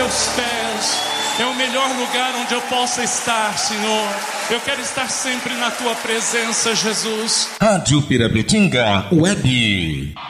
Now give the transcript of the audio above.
teus pés é o melhor lugar onde eu possa estar, Senhor. Eu quero estar sempre na tua presença, Jesus. Rádio Pirabetinga Web.